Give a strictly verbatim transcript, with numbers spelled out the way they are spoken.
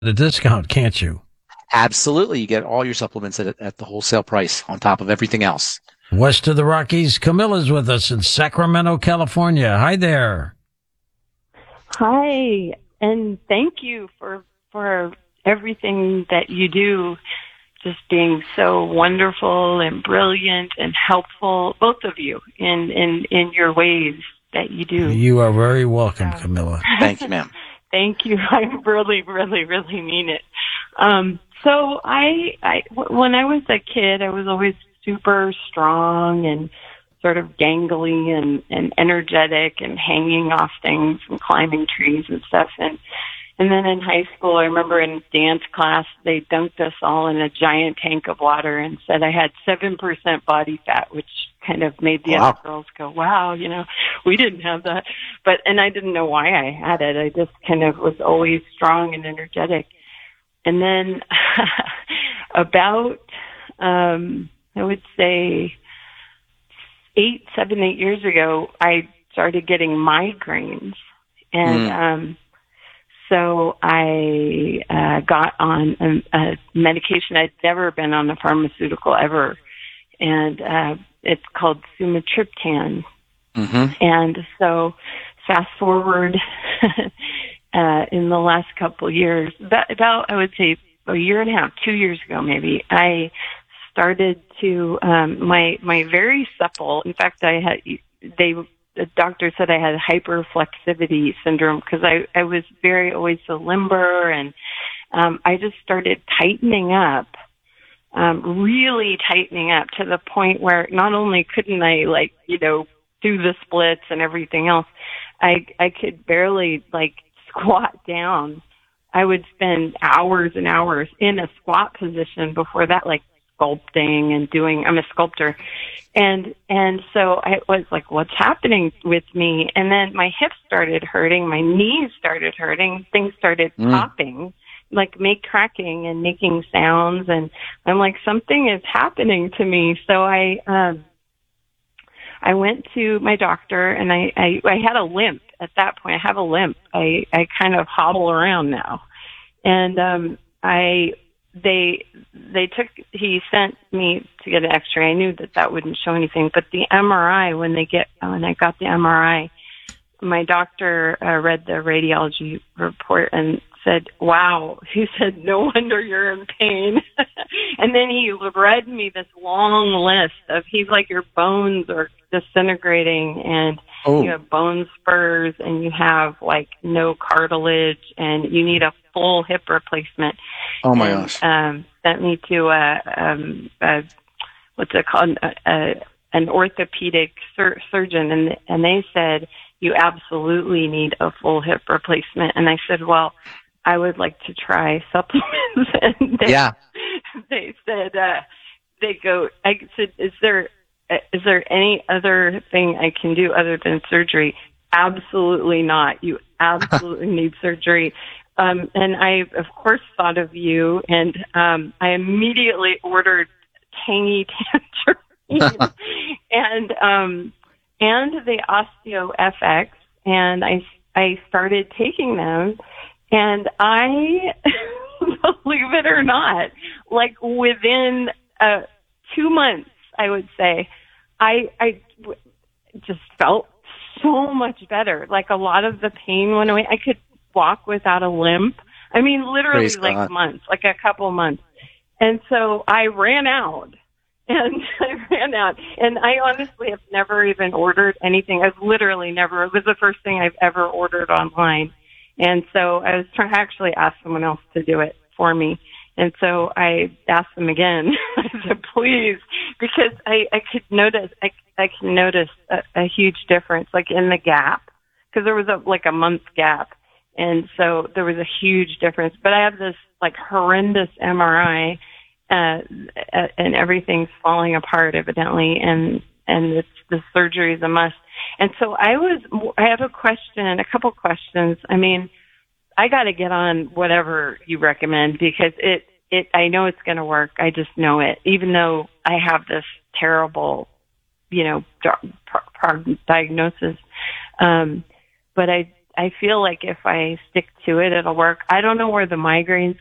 the discount, can't you? Absolutely. You get all your supplements at, at the wholesale price on top of everything else. West of the Rockies, Camilla's with us in Sacramento, California. Hi there. Hi, and thank you for for everything that you do, just being so wonderful and brilliant and helpful, both of you, in, in, in your ways that you do. You are very welcome, Camilla. Thank you, ma'am. Thank you. I really, really, really mean it. Um, so I, I, when I was a kid, I was always super strong and sort of gangly and, and energetic and hanging off things and climbing trees and stuff. And, and then in high school, I remember in dance class, they dunked us all in a giant tank of water and said I had seven percent body fat, which kind of made the Wow. other girls go, wow, you know, we didn't have that. But, and I didn't know why I had it. I just kind of was always strong and energetic. And then about, um, I would say eight, seven, eight years ago, I started getting migraines. And, Mm. um, so I, uh, got on a, a medication. I'd never been on a pharmaceutical ever. And, uh, it's called sumatriptan. Mm-hmm. And so fast forward, uh, in the last couple of years, about, about, I would say a year and a half, two years ago, maybe, I started to, um, my, my very supple, in fact, I had, they, the doctor said I had hyperflexivity syndrome because I, I was very, always so limber, and, um, I just started tightening up, um, really tightening up to the point where not only couldn't I, like, you know, do the splits and everything else, I, I could barely, like, squat down. I would spend hours and hours in a squat position before that, like sculpting and doing, I'm a sculptor. And, and so I was like, what's happening with me? And then my hips started hurting. My knees started hurting. Things started Mm. popping, like make cracking and making sounds. And I'm like, something is happening to me. So I, um, I went to my doctor and I, I, I had a limp at that point. I have a limp. I, I kind of hobble around now. And, um, I, they, they took, he sent me to get an x-ray. I knew that that wouldn't show anything, but the M R I, when they get, when I got the M R I, my doctor uh, read the radiology report and said, wow, he said, no wonder you're in pain. And then he read me this long list of, he's like, your bones are disintegrating and Oh. you have bone spurs and you have like no cartilage and you need a full hip replacement. Oh my and, gosh. Um, sent me to a, um, a what's it called, a, a, an orthopedic sur- surgeon, and and they said you absolutely need a full hip replacement. And I said, well, I would like to try supplements. And they, Yeah. they said, uh, they go, I said, is there, is there any other thing I can do other than surgery? Absolutely not. You absolutely need surgery. Um, and I, of course, thought of you, and um, I immediately ordered Tangy Tangerine and um, and the Osteo F X, and I I started taking them, and I, believe it or not, like within uh, two months, I would say, I I just felt so much better. Like a lot of the pain went away. I could walk without a limp. I mean, literally Praise like God. months, like a couple months. And so I ran out and I ran out and I honestly have never even ordered anything. I've literally never, it was the first thing I've ever ordered online. And so I was trying to actually ask someone else to do it for me. And so I asked them again. I said, please, because I, I could notice, I, I can notice a, a huge difference, like in the gap, because there was a, like a month gap. And so there was a huge difference. But I have this like horrendous M R I, uh, and everything's falling apart evidently. And, and it's, the surgery is a must. And so I was, I have a question, a couple questions. I mean, I got to get on whatever you recommend because it, it, I know it's going to work. I just know it, even though I have this terrible, you know, di- pro- diagnosis. Um, but I, I feel like if I stick to it, it'll work. I don't know where the migraines